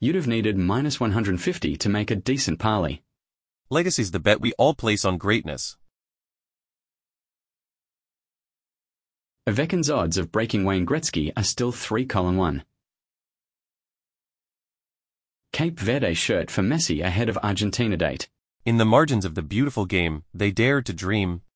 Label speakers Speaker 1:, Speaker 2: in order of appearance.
Speaker 1: You'd have needed minus 150 to make a decent parlay.
Speaker 2: Legacy's the bet we all place on greatness.
Speaker 1: Ovechkin's odds of breaking Wayne Gretzky are still 3:1. Cape Verde shirt for Messi ahead of Argentina date.
Speaker 2: In the margins of the beautiful game, they dared to dream,